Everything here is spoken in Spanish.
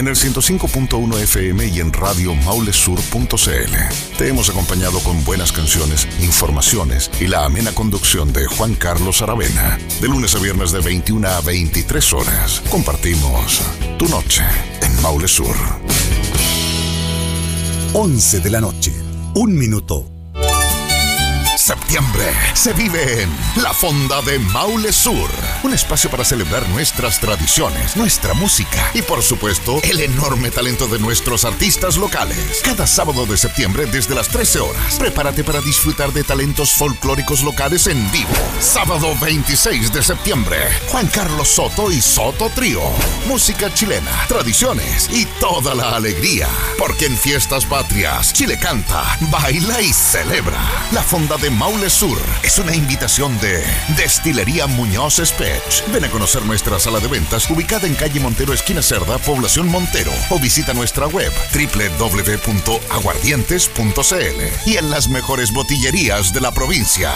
en el 105.1 FM y en Radio maulesur.cl. Te hemos acompañado con buenas canciones, informaciones y la amena conducción de Juan Carlos Aravena. De lunes a viernes de 21 a 23 horas. Compartimos tu noche en Maule Sur. 11 de la noche, 1 minuto. Septiembre se vive en la Fonda de Maule Sur, un espacio para celebrar nuestras tradiciones, nuestra música y por supuesto el enorme talento de nuestros artistas locales. Cada sábado de septiembre desde las 13 horas, prepárate para disfrutar de talentos folclóricos locales en vivo. Sábado 26 de septiembre, Juan Carlos Soto y Soto Trío. Música chilena, tradiciones y toda la alegría, porque en fiestas patrias Chile canta, baila y celebra. La Fonda de Maule Sur es una invitación de Destilería Muñoz Spech. Ven a conocer nuestra sala de ventas ubicada en calle Montero, esquina Cerda, Población Montero, o visita nuestra web www.aguardientes.cl y en las mejores botillerías de la provincia.